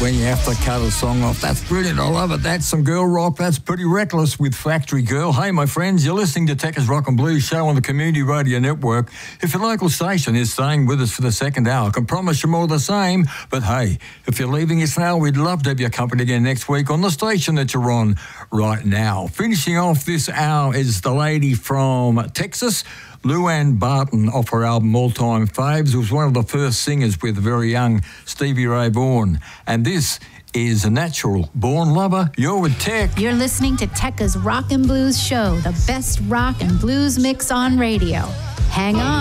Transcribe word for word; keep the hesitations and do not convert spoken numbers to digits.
when you have to cut a song off. That's brilliant. I love it. That's some girl rock. That's Pretty Reckless with Factory Girl. Hey, my friends, you're listening to Techers Rock and Blues show on the Community Radio Network. If your local station is staying with us for the second hour, I can promise you more the same. But hey, if you're leaving us now, we'd love to have your company again next week on the station that you're on right now. Finishing off this hour is the lady from Texas, Luann Barton, off her album All Time Faves, who was one of the first singers with very young Stevie Ray Vaughan. And this is a natural born lover. You're with Tech. You're listening to Tekka's Rock and Blues show, the best rock and blues mix on radio. Hang on.